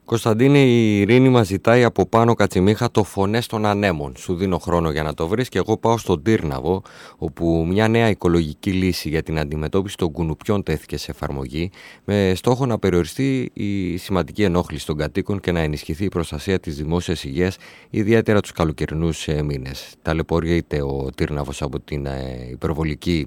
Κωνσταντίνε, η Ειρήνη μας ζητάει από πάνω Κατσιμίχα το «Φωνές των Ανέμων». Σου δίνω χρόνο για να το βρεις και εγώ πάω στον Τύρναβο, όπου μια νέα οικολογική λύση για την αντιμετώπιση των κουνουπιών τέθηκε σε εφαρμογή, με στόχο να περιοριστεί η σημαντική ενόχληση των κατοίκων και να ενισχυθεί η προστασία της δημόσιας υγείας, ιδιαίτερα τους καλοκαιρινούς μήνες. Ταλαιπωρείται ο Τύρναβος από την υπερβολική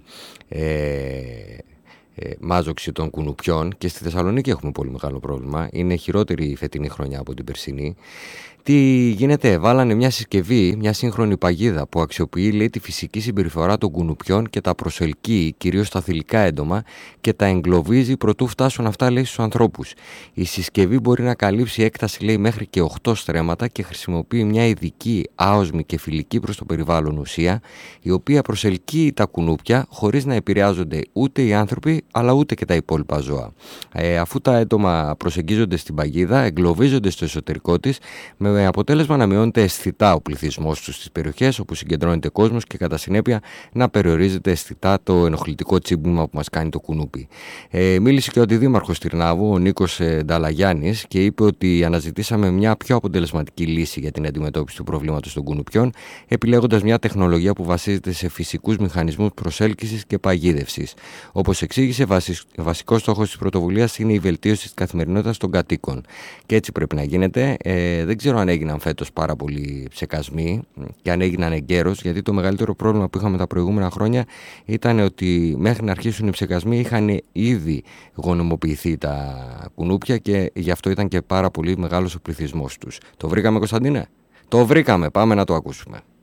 μάζοξη των κουνουπιών και στη Θεσσαλονίκη έχουμε πολύ μεγάλο πρόβλημα. Είναι χειρότερη η φετινή χρονιά από την περσινή. Τι γίνεται, βάλανε μια συσκευή, μια σύγχρονη παγίδα που αξιοποιεί, λέει, τη φυσική συμπεριφορά των κουνουπιών και τα προσελκύει, κυρίως στα θηλυκά έντομα, και τα εγκλωβίζει προτού φτάσουν αυτά, λέει, στους ανθρώπους. Η συσκευή μπορεί να καλύψει έκταση, λέει, μέχρι και 8 στρέμματα και χρησιμοποιεί μια ειδική, άοσμη και φιλική προς το περιβάλλον ουσία, η οποία προσελκύει τα κουνούπια χωρίς να επηρεάζονται ούτε οι άνθρωποι αλλά ούτε και τα υπόλοιπα ζώα. Αφού τα έντομα προσεγγίζονται στην παγίδα, εγκλωβίζονται στο εσωτερικό της, με αποτέλεσμα να μειώνεται αισθητά ο πληθυσμός τους στις περιοχές όπου συγκεντρώνεται κόσμος και κατά συνέπεια να περιορίζεται αισθητά το ενοχλητικό τσίμπημα που μας κάνει το κουνούπι. Μίλησε και ο αντιδήμαρχος Τυρνάβου, ο Νίκος Νταλαγιάννης, και είπε ότι αναζητήσαμε μια πιο αποτελεσματική λύση για την αντιμετώπιση του προβλήματος των κουνουπιών, επιλέγοντας μια τεχνολογία που βασίζεται σε φυσικούς μηχανισμούς προσέλκυσης και παγίδευσης. Όπως εξήγησε, βασικός στόχος της πρωτοβουλίας είναι η βελτίωση της καθημερινότητας των κατοίκων. Και έτσι πρέπει να γίνεται. Δεν ξέρω αν έγιναν φέτος πάρα πολλοί ψεκασμοί και αν έγιναν εγκαίρως, γιατί το μεγαλύτερο πρόβλημα που είχαμε τα προηγούμενα χρόνια ήταν ότι μέχρι να αρχίσουν οι ψεκασμοί είχαν ήδη γονιμοποιηθεί τα κουνούπια και γι' αυτό ήταν και πάρα πολύ μεγάλος ο πληθυσμός τους. Το βρήκαμε, Κωνσταντίνε? Το βρήκαμε, πάμε να το ακούσουμε.